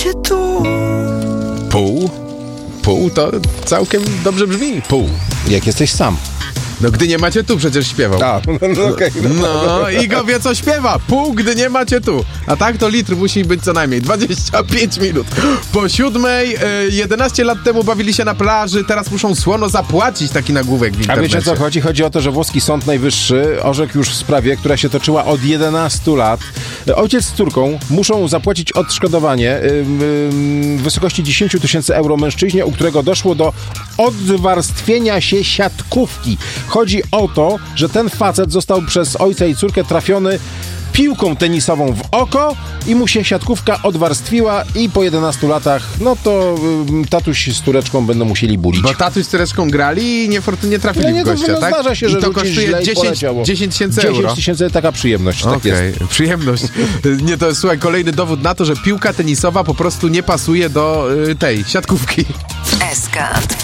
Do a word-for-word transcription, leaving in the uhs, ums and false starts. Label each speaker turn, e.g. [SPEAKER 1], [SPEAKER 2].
[SPEAKER 1] macie tu.
[SPEAKER 2] Pół? Pół to całkiem dobrze brzmi. Pół.
[SPEAKER 3] Jak jesteś sam.
[SPEAKER 2] No gdy nie macie tu przecież śpiewał.
[SPEAKER 3] A, no okej. Okay,
[SPEAKER 2] no i go wie co śpiewa. Pół, gdy nie macie tu. A tak to litr musi być co najmniej. dwadzieścia pięć minut. Po siódmej, e, jedenaście lat temu bawili się na plaży, teraz muszą słono zapłacić, taki nagłówek w
[SPEAKER 3] A
[SPEAKER 2] internecie.
[SPEAKER 3] wiecie o co chodzi? Chodzi o to, że włoski Sąd Najwyższy orzekł już w sprawie, która się toczyła od jedenastu lat. Ojciec z córką muszą zapłacić odszkodowanie w wysokości dziesięć tysięcy euro mężczyźnie, u którego doszło do odwarstwienia się siatkówki. Chodzi o to, że ten facet został przez ojca i córkę trafiony piłką tenisową w oko i mu się siatkówka odwarstwiła i po jedenastu latach, no to y, tatuś z córeczką będą musieli bulić.
[SPEAKER 2] Bo tatuś z córeczką grali i niefortunnie trafili
[SPEAKER 3] No nie,
[SPEAKER 2] w gościa,
[SPEAKER 3] to, no,
[SPEAKER 2] tak?
[SPEAKER 3] zdarza się,
[SPEAKER 2] I
[SPEAKER 3] że
[SPEAKER 2] to
[SPEAKER 3] rzucisz
[SPEAKER 2] kosztuje
[SPEAKER 3] źle i
[SPEAKER 2] dziesięć
[SPEAKER 3] poleciało.
[SPEAKER 2] tysięcy euro.
[SPEAKER 3] dziesięć tysięcy, taka przyjemność, tak
[SPEAKER 2] Okej,
[SPEAKER 3] jest.
[SPEAKER 2] przyjemność. Nie, to jest, słuchaj, kolejny dowód na to, że piłka tenisowa po prostu nie pasuje do y, tej siatkówki.
[SPEAKER 1] S K